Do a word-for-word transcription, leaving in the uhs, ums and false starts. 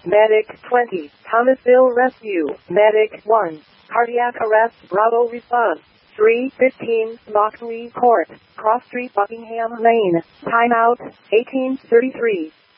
Medic twenty, Thomasville Rescue. Medic one, cardiac arrest, Bravo response. three fifteen, Lockley Court, Cross Street, Buckingham Lane. Timeout, eighteen thirty-three.